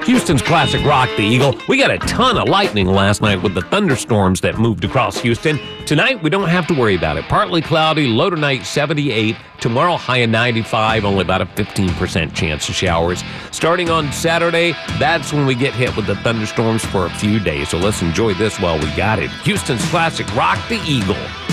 Houston's classic rock, the Eagle. We got a ton of lightning last night with the thunderstorms that moved across Houston. Tonight, we don't have to worry about it. Partly cloudy, low tonight 78. Tomorrow, high of 95, only about a 15% chance of showers. Starting on Saturday, that's when we get hit with the thunderstorms for a few days. So let's enjoy this while we got it. Houston's classic rock, the Eagle.